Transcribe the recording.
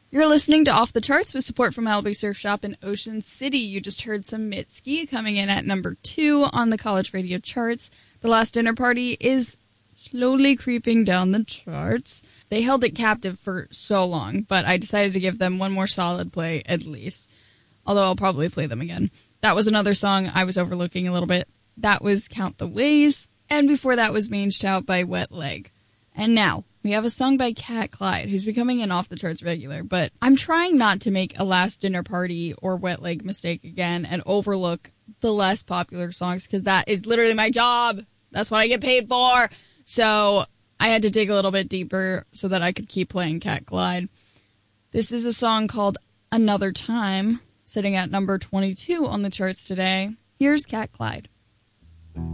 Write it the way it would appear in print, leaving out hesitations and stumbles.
You're listening to Off the Charts with support from Malibu Surf Shop in Ocean City. You just heard some Mitski coming in at number 2 on the college radio charts. The Last Dinner Party is slowly creeping down the charts. They held it captive for so long, but I decided to give them one more solid play at least. Although I'll probably play them again. That was another song I was overlooking a little bit. That was Count the Ways. And before that was Manged Out by Wet Leg. And now, we have a song by Cat Clyde, who's becoming an off-the-charts regular, but I'm trying not to make a Last Dinner Party or Wet Leg mistake again and overlook the less popular songs, because that is literally my job. That's what I get paid for. So I had to dig a little bit deeper so that I could keep playing Cat Clyde. This is a song called Another Time, sitting at number 22 on the charts today. Here's Cat Clyde.